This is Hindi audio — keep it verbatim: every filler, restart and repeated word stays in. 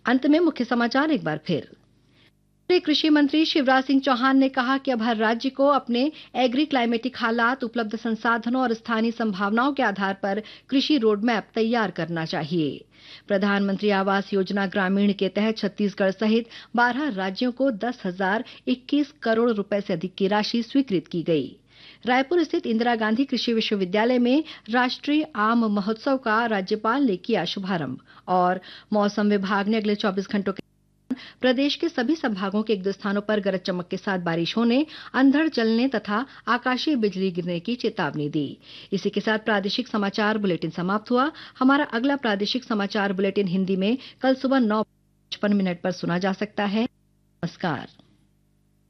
अंत में मुख्य समाचार एक बार फिर। कृषि मंत्री शिवराज सिंह चौहान ने कहा कि अब हर राज्य को अपने एग्री क्लाइमेटिक हालात, उपलब्ध संसाधनों और स्थानीय संभावनाओं के आधार पर कृषि रोडमैप तैयार करना चाहिए। प्रधानमंत्री आवास योजना ग्रामीण के तहत छत्तीसगढ़ सहित बारह राज्यों को दस हजार इक्कीस करोड़ रुपए से अधिक की राशि स्वीकृत की गई। रायपुर स्थित इंदिरा गांधी कृषि विश्वविद्यालय में राष्ट्रीय आम महोत्सव का राज्यपाल ने किया शुभारंभ। और मौसम विभाग ने अगले चौबीस घंटों के प्रदेश के सभी संभागों के एक दो स्थानों पर गरज चमक के साथ बारिश होने, अंधड़ चलने तथा आकाशीय बिजली गिरने की चेतावनी दी। इसी के साथ प्रादेशिक समाचार बुलेटिन समाप्त हुआ। हमारा अगला प्रादेशिक समाचार बुलेटिन हिंदी में कल सुबह नौ बजकर पचपन मिनट पर सुना जा सकता है। नमस्कार।